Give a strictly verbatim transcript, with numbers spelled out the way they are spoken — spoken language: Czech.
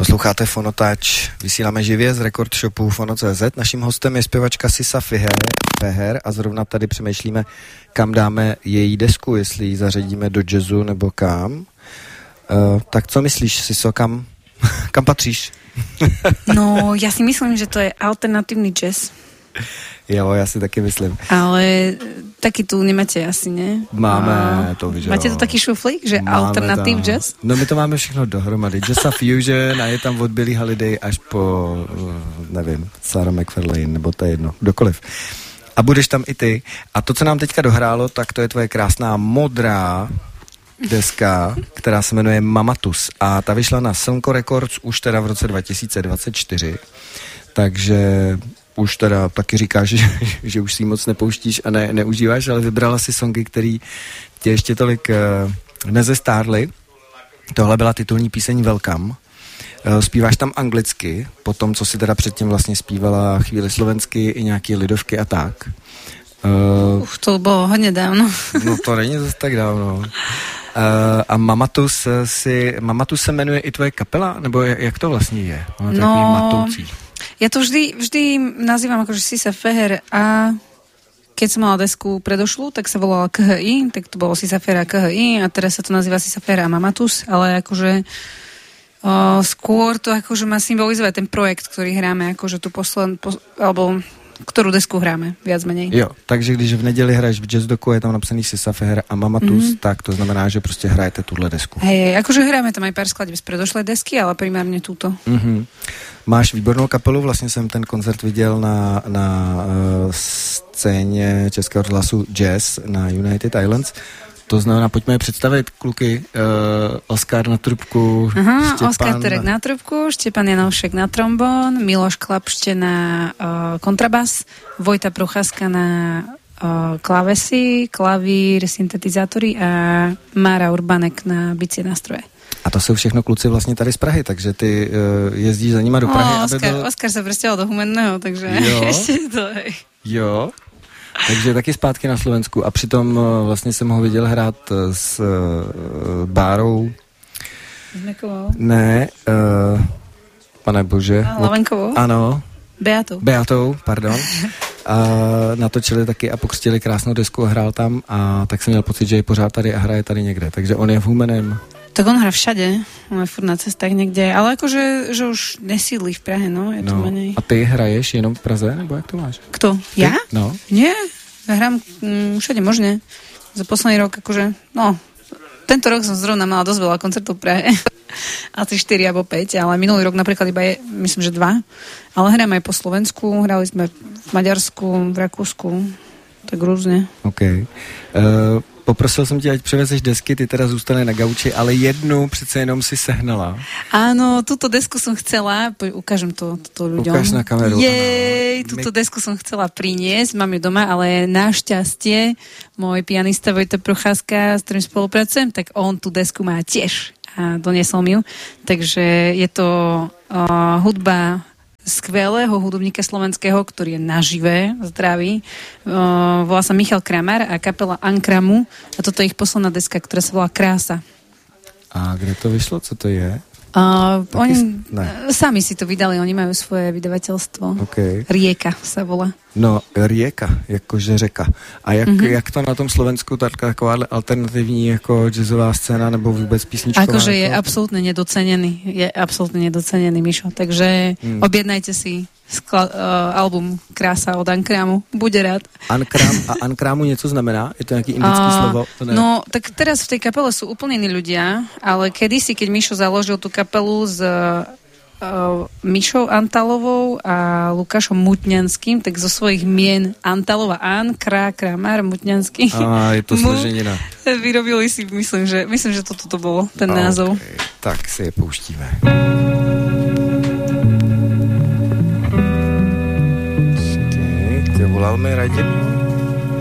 Posloucháte Fonotáč, vysíláme živě z Record Shopu Fono tečka cé zet. Naším hostem je zpěvačka Sisa Feher a zrovna tady přemýšlíme, kam dáme její desku, jestli ji zařadíme do jazzu nebo kam. Uh, tak co myslíš, Siso, kam, kam patříš? No, ja si myslím, že to je alternatívny jazz. Jo, já si taky myslím. Ale taky tu nemáte asi, ne? Máme to, že máte to taký šuflík, že máme alternativ to. Jazz? No my to máme všechno dohromady. Jazz a fusion a je tam od Billie Holiday až po, nevím, Sarah McFarlane, nebo to je jedno, kdokoliv. A budeš tam i ty. A to, co nám teďka dohrálo, tak to je tvoje krásná modrá deska, která se jmenuje Mamatus. A ta vyšla na Slnko Records už teda v roce dva tisíce dvacet čtyři. Takže už teda taky říkáš, že, že už si moc nepouštíš a ne, neužíváš, ale vybrala si songy, které tě ještě tolik uh, nezestárly. Tohle byla titulní píseň Welcome. Uh, zpíváš tam anglicky, po tom, co si teda předtím vlastně zpívala chvíli slovensky i nějaký lidovky a tak. Uh, Uf, to bylo hodně dávno. No to není zase tak dávno. Uh, a Mamatus, si, Mamatus se jmenuje i tvoje kapela? Nebo jak to vlastně je? Ono no, matoucí. Ja to vždy, vždy nazývam ako, že Sisa Feher a keď som mala desku predošlu, tak sa volala ká há í, tak to bolo Sisa Feher a ká há í a teraz sa to nazýva Sisa Feher a Mamatus, ale akože o, skôr to akože má symbolizovať ten projekt, ktorý hráme, akože tu poslednú, pos, alebo ktorú desku hráme, viac menej. Jo, takže když v neděli hraješ v Jazz Doku, je tam napsaný Sisa Feher a Mamatus, mm-hmm. tak to znamená, že prostě hrajete tuhle desku. Hej, akože hráme tam aj pár skladeb z predošlej desky, ale primárne túto. Mm-hmm. Máš výbornou kapelu, vlastně jsem ten koncert viděl na, na uh, scéně Českého rozhlasu Jazz na United Islands. To znamená, pojďme je představit, kluky. Uh, Oskar na trubku, Aha, Štěpán... Oskar Terek na trubku, Štěpán Janoušek na trombón, Miloš Klapšte na uh, kontrabas, Vojta Procházka na uh, klávesy, klavír, syntetizátory a Mára Urbanek na bicie nástroje. A to jsou všechno kluci vlastně tady z Prahy, takže ty uh, jezdíš za nima do Prahy, o, aby Oskar, byl... Oskar se prestěhoval do Humenného, takže ještě to, hej. Jo, takže taky zpátky na Slovensku a přitom uh, vlastně jsem ho viděl hrát s uh, Bárou. S Mekovou? Ne, uh, pane bože. A Lavenkovou? Ano. Beatou. Beatou, pardon. A natočili taky a pokřtili krásnou desku a hrál tam a tak jsem měl pocit, že je pořád tady a hraje tady někde, takže on je v Humeném. Tak on hrá všade, on je furt na cestách někde, ale jakože, že už nesídlí v Prahe, no, je to no. menej. A ty hraješ jenom v Praze, nebo jak to máš? Kto? Ty? Ja? No. Nie, ja hrám mm, všade možne. Za posledný rok, akože, no, tento rok som zrovna mala dosť veľa koncertov v Prahe. Asi štyri alebo päť, ale minulý rok napríklad iba je, myslím, že dva. Ale hrám aj po Slovensku, hrali sme v Maďarsku, v Rakúsku, tak různě. OK. Uh, poprosil jsem tě, ať převezeš desky, ty teda zůstane na gauči, ale jednu přece jenom si sehnala. Áno, túto desku som chcela, ukážem to, to ľuďom. Ukáž na kameru. Jej, túto My... desku som chcela priniesť, mám ju doma, ale našťastie môj pianista Vojta Procházka, s ktorým spolupracujem, tak on tú desku má tiež a doniesol mi ju. Takže je to uh, hudba skvelého hudobníka slovenského, ktorý je naživé, zdravý. Uh, volá sa Michal Kramar a kapela Ankramu a toto je ich posledná deska, ktorá sa volá Krása. A kde to vyšlo? Co to je? Uh, oni ne. sami si to vydali, oni majú svoje vydavateľstvo. Okay. Rieka sa volá. No, Rieka, jakože řeka. A jak, mm-hmm. jak to na tom Slovensku, taková alternativní jako jazzová scéna, nebo vůbec písničková? Akože jako... je absolútne nedocenený. Je absolútne nedocenený, Mišo. Takže mm. objednajte si skla- uh, album Krása od Ankramu. Bude rád. Ankram, a Ankramu něco znamená? Je to nějaký indický uh, slovo? Ne. No, tak teraz v tej kapele sú úplne iní ľudia, ale kedysi, keď Mišo založil tú kapelu s uh, Mišou Antalovou a Lukášom Mutňanským, tak zo svojich mien Antalova An, Krá, Kramar, Mutňanský. A je to složenina. Vyrobili si, myslím, že, myslím, že toto to bolo, ten okay. názov. Tak si je pouštíme. Ty volal mi Radim?